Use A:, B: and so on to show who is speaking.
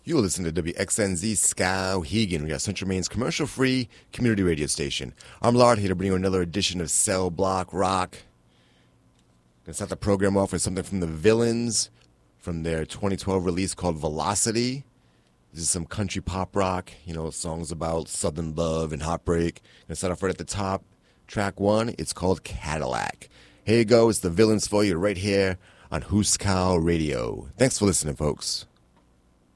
A: You listen to WXNZ Skowhegan. We are Central Maine's commercial-free community radio station. I'm Lard here to bring you another edition of Cell Block Rock. Going to start the program off with something from the Villains from their 2012 release called Velocity. This is some country pop rock, songs about southern love and heartbreak. Going to start off right at the top. Track 1, it's called Cadillac. Here you go, it's the Villains for you right here on Huskow Radio. Thanks for listening, folks.